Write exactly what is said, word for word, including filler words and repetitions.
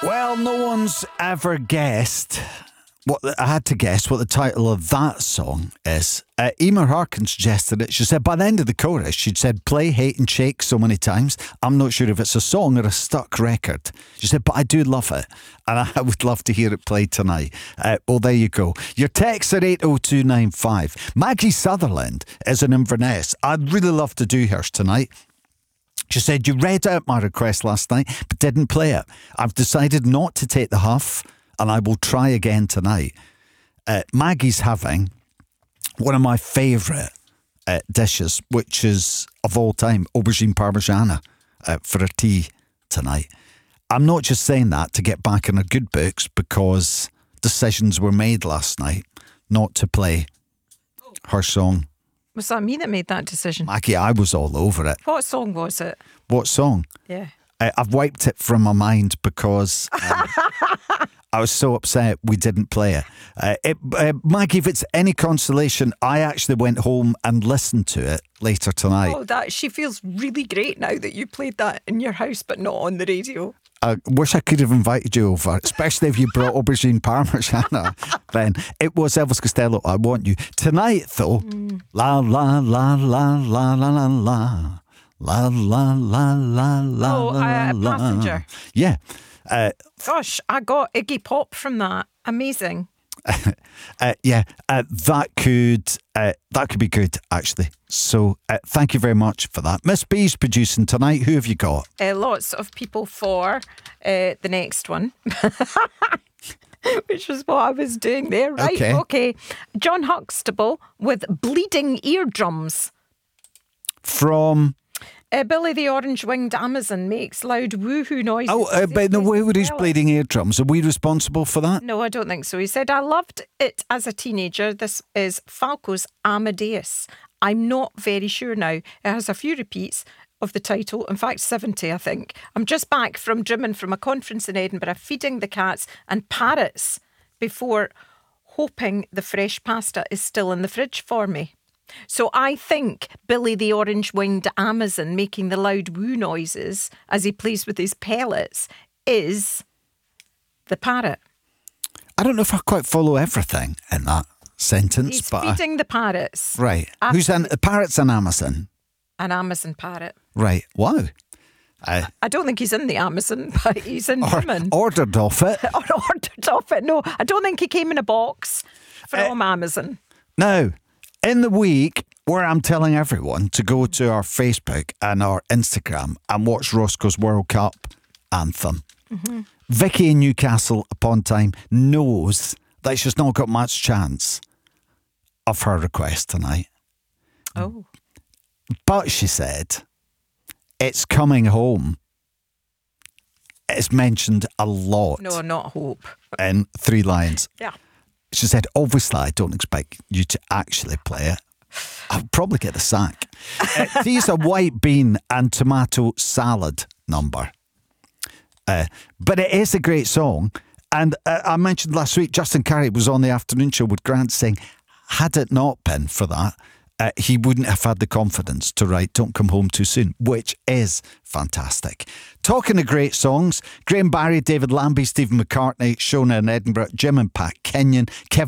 Well, no one's ever guessed what the, I had to guess what the title of that song is. Uh, Emer Harkin suggested it. She said by the end of the chorus, she'd said play, hate and shake so many times. I'm not sure if it's a song or a stuck record. She said, but I do love it. And I would love to hear it played tonight. Uh, well, there you go. Your texts are eight oh two nine five. Maggie Sutherland is in Inverness. I'd really love to do hers tonight. She said, you read out my request last night, but didn't play it. I've decided not to take the huff, and I will try again tonight. Uh, Maggie's having one of my favourite uh, dishes, which is, of all time, aubergine parmigiana uh, for her tea tonight. I'm not just saying that to get back in her good books, because decisions were made last night not to play her song. Was that me that made that decision? Maggie, I was all over it. What song was it? What song? Yeah. Uh, I've wiped it from my mind because um, I was so upset we didn't play it. Uh, it uh, Maggie, if it's any consolation, I actually went home and listened to it later tonight. Oh, that she feels really great now that you played that in your house but not on the radio. I wish I could have invited you over, especially if you brought aubergine parmigiana. Then it was Elvis Costello, I Want You. Tonight, though, mm. la la la la la la la la. La la la la la oh, la uh, la. Passenger. Yeah. Uh, Gosh, I got Iggy Pop from that. Amazing. uh, yeah, uh, that could uh, that could be good actually. So uh, thank you very much for that. Miss B's producing tonight. Who have you got? Uh, lots of people for uh, the next one. Which is what I was doing there, right? Okay. okay. John Huxtable with Bleeding Eardrums. From Uh, Billy the Orange-Winged Amazon makes loud woohoo noises. Oh, uh, but the way with his bleeding eardrums, are we responsible for that? No, I don't think so. He said, I loved it as a teenager. This is Falco's Amadeus. I'm not very sure now. It has a few repeats of the title. In fact, seventy, I think. I'm just back from Drimmen from a conference in Edinburgh, feeding the cats and parrots before hoping the fresh pasta is still in the fridge for me. So I think Billy the Orange-Winged Amazon making the loud woo noises as he plays with his pellets is the parrot. I don't know if I quite follow everything in that sentence. He's but feeding I, the parrots. Right. After Who's an, the parrot's an Amazon? An Amazon parrot. Right. Wow. Uh, I don't think he's in the Amazon, but he's in Drimmen. Or, ordered off it. or ordered off it. No, I don't think he came in a box from uh, Amazon. No. In the week where I'm telling everyone to go to our Facebook and our Instagram and watch Roscoe's World Cup anthem, mm-hmm. Vicky in Newcastle upon Tyne knows that she's not got much chance of her request tonight. Oh. But she said, it's coming home. It's mentioned a lot. No, not hope. In Three Lions. Yeah. She said, obviously, I don't expect you to actually play it. I'll probably get the sack. uh, these are white bean and tomato salad number. Uh, but it is a great song. And uh, I mentioned last week, Justin Carrick was on the afternoon show with Grant saying, had it not been for that, Uh, he wouldn't have had the confidence to write Don't Come Home Too Soon, which is fantastic. Talking of great songs, Graham Barry, David Lambie, Stephen McCartney, Shona in Edinburgh, Jim and Pat Kenyon, Kevin